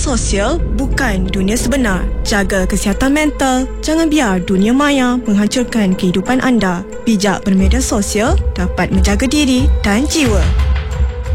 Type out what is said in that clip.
sosial bukan dunia sebenar. Jaga kesihatan mental. Jangan biar dunia maya menghancurkan kehidupan anda. Bijak bermedia sosial dapat menjaga diri dan jiwa.